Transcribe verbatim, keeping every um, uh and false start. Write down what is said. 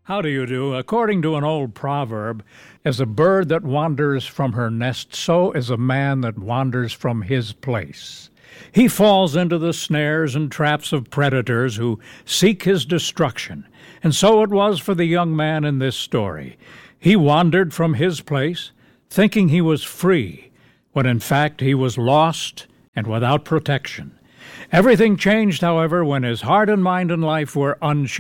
How do you do? According to an old proverb, as a bird that wanders from her nest, so is a man that wanders from his place. He falls into the snares and traps of predators who seek his destruction. And so it was for the young man in this story. He wandered from his place, thinking he was free, when in fact he was lost and without protection. Everything changed, however, when his heart and mind and life were unshackled.